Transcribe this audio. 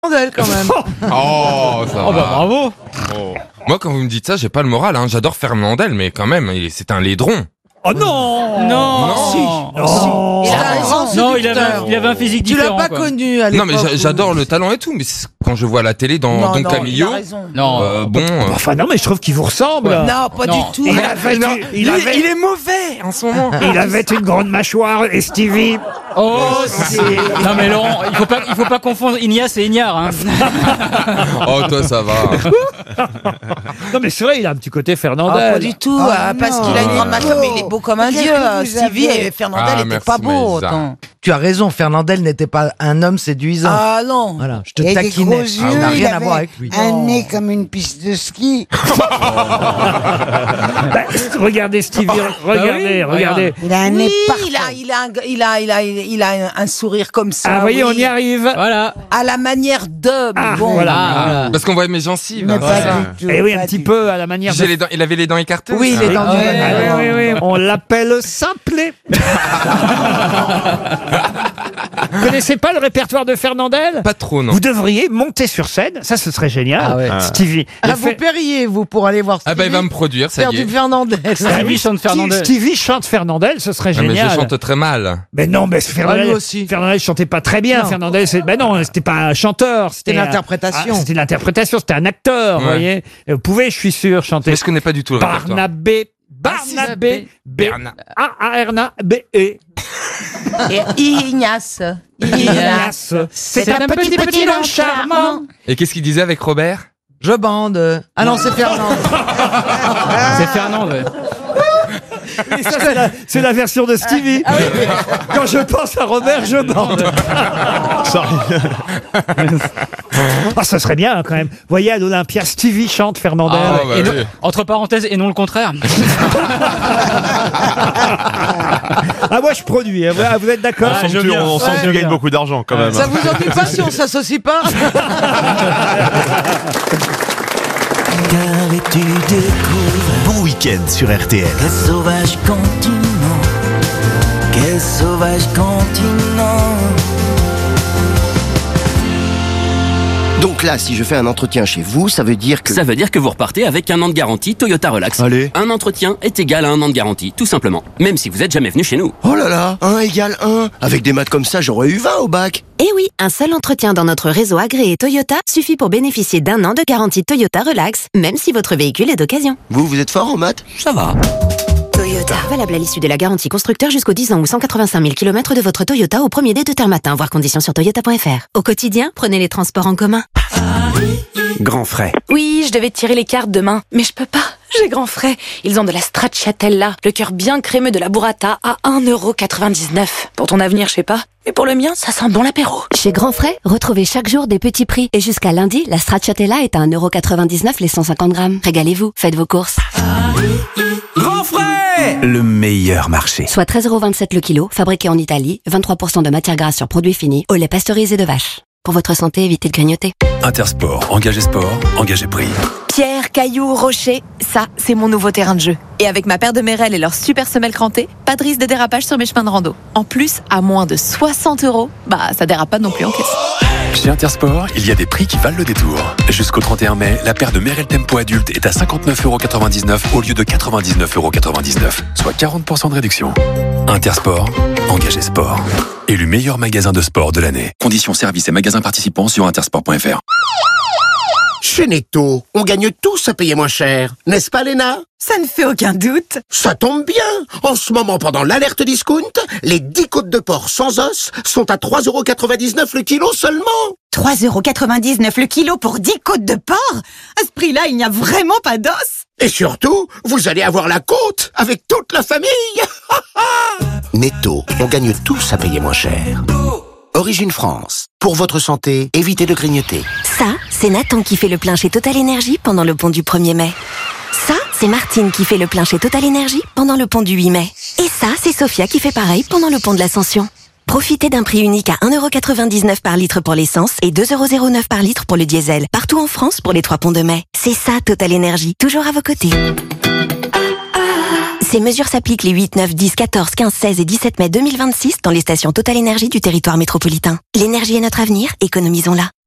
Fernandel quand même. Oh, ça va. Bah bravo. Oh. Moi, quand vous me dites ça, j'ai pas le moral. Hein. J'adore Fernandel, mais quand même, c'est un laidron. Oh non. Non. Si. Oh. Il a raison, Non, il séducteur. avait un physique Tu l'as différent. pas quoi. connu à Non, l'époque. mais j'adore le talent et tout, mais quand je vois la télé dans Don Camillo, il a raison. Non. Enfin non, mais je trouve qu'il vous ressemble. Non, pas Non. du tout. Il avait, il avait- il est mauvais en ce moment. il avait une grande mâchoire et Stevie. Oh, non mais Laurent, il faut pas confondre Ignace et Ignare. Hein. Oh, toi, ça va. Non mais c'est vrai, il a un petit côté Ah, Fernandel. pas du tout, parce qu'il a une grande mâchoire, mais il est beau comme un dieu. Stevie et Fernandel Ah, étaient merci, pas beaux. Maïsa. Attends. Tu as raison, Fernandel n'était pas un homme séduisant. Ah non. Voilà, je te Il avait des taquinais. gros Ça yeux, n'a il rien à avait voir avec lui. un nez comme une piste de ski. Bah, regardez Stevie, regardez, oui, regardez. Il a un nez Oui, parfait. il a un sourire comme ça. Ah, voyez, oui. on y arrive. Voilà. À la manière de. Mais Ah, bon. voilà. Ah, voilà. Parce qu'on voit mes gencives. Mais hein, pas c'est ça. du tout. Et oui, un pas petit du peu à la manière de... Il avait les dents écartées. Oui, ça. il est dans Ah ouais. Ah, oui, oui, oui. On l'appelle simplet. Vous connaissez pas le répertoire de Fernandel? Pas trop, non. Vous devriez monter sur scène, ça ce serait génial. Ah ouais. Stevie. Ah, Le vous fait- paieriez, vous, pour aller voir Ah bah, il va me produire, ça faire y est. du Fernandel. Stevie chante Fernandel. Stevie chante Fernandel, ce serait Ah, mais génial. je chante très mal. Mais non, mais Fernandel, lui aussi. Fernandel chantait pas très bien. Non. Fernandel, non, c'était pas un chanteur. C'était l'interprétation. C'était l'interprétation, c'était un acteur, vous Ouais. voyez. Vous pouvez, je suis sûr, chanter. Mais je connais pas du tout le répertoire. Barnabé, A-R-N-A-B-E. Et Ignace. Ignace. C'est un petit nom charmant. Et qu'est-ce qu'il disait avec Robert? Je bande. Ah non, c'est Fernand. C'est Fernand. Ouais. Et ça, c'est la version de Stevie. Quand je pense à Robert, je bande. Ah, ça serait bien quand même. Vous voyez, à l'Olympia, Stevie chante Fernandel. Ah, bah Et non- oui. entre parenthèses et non le contraire. Ah, moi, je produis. Hein. Vous êtes d'accord? Ah, je veux bien. On sent que tu Ouais. gagnes beaucoup d'argent quand même. Ça vous ennuie pas si on s'associe pas? Car et tu découvres Bon week-end sur RTL. quel sauvage continent, quel sauvage continent. Donc là, si je fais un entretien chez vous, ça veut dire que... Ça veut dire que vous repartez avec 1 an de garantie Toyota Relax. Allez. Un entretien est égal à 1 an de garantie, tout simplement. Même si vous êtes jamais venu chez nous. Oh là là, 1 égale 1. Avec des maths comme ça, j'aurais eu 20 au bac. Eh oui, un seul entretien dans notre réseau agréé Toyota suffit pour bénéficier d'1 an de garantie Toyota Relax, même si votre véhicule est d'occasion. Vous êtes fort en maths? Ça va. Toyota. Valable à l'issue de la garantie constructeur jusqu'aux 10 ans ou 185 000 km de votre Toyota au premier dé de terre matin, voir conditions sur toyota.fr. Au quotidien, prenez les transports en commun. Grand frais. Oui, je devais tirer les cartes demain, mais je peux pas. J'ai grand frais. Ils ont de la stracciatella, le cœur bien crémeux de la burrata à 1,99 €. Pour ton avenir, je sais pas. Mais pour le mien, ça sent bon l'apéro. Chez Grand Frais, retrouvez chaque jour des petits prix. Et jusqu'à lundi, la stracciatella est à 1,99 € les 150 grammes. Régalez-vous, faites vos courses. Grand frais. Le meilleur marché. Soit 13,27 € le kilo, fabriqué en Italie, 23% de matière grasse sur produits finis, au lait pasteurisé de vache. Pour votre santé, évitez de grignoter. Intersport, engagé sport, engagé prix. Pierre, cailloux, rocher, ça, c'est mon nouveau terrain de jeu. Et avec ma paire de Merrell et leur super semelle crantée, pas de risque de dérapage sur mes chemins de rando. En plus, à moins de 60 €, bah ça dérape pas non plus en caisse. Chez Intersport, il y a des prix qui valent le détour. Jusqu'au 31 mai, la paire de Merrell Tempo adulte est à 59,99 € au lieu de 99,99 €, soit 40% de réduction. Intersport, engagé sport. Élu meilleur magasin de sport de l'année. Conditions services et magasins participants sur intersport.fr. Chez Netto, on gagne tous à payer moins cher. N'est-ce pas, Léna? Ça ne fait aucun doute. Ça tombe bien. En ce moment, pendant l'alerte discount, les 10 côtes de porc sans os sont à 3,99 € le kilo seulement. 3,99 € le kilo pour 10 côtes de porc? À ce prix-là, il n'y a vraiment pas d'os. Et surtout, vous allez avoir la côte avec toute la famille. Netto, on gagne tous à payer moins cher. Origine France. Pour votre santé, évitez de grignoter. Ça, c'est Nathan qui fait le plein chez Total Énergie pendant le pont du 1er mai. Ça, c'est Martine qui fait le plein chez Total Énergie pendant le pont du 8 mai. Et ça, c'est Sophia qui fait pareil pendant le pont de l'Ascension. Profitez d'un prix unique à 1,99 € par litre pour l'essence et 2,09 € par litre pour le diesel. Partout en France pour les 3 ponts de mai. C'est ça, Total Énergie. Toujours à vos côtés. Ces mesures s'appliquent les 8, 9, 10, 14, 15, 16 et 17 mai 2026 dans les stations Total Énergie du territoire métropolitain. L'énergie est notre avenir, économisons-la.